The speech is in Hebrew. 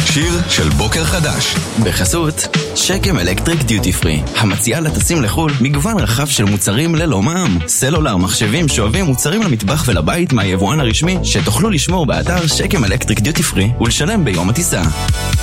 שיר של בוקר חדש. בחסות שקם אלקטריק דיוטי פרי, המציעה לטסים לחול מגוון רחב של מוצרים ללא מע"מ. סלולר, מחשבים, שואבים, מוצרים למטבח ולבית מהיבואן הרשמי, שתוכלו לשמור באתר שקם אלקטריק דיוטי פרי ולשלם ביום הטיסה.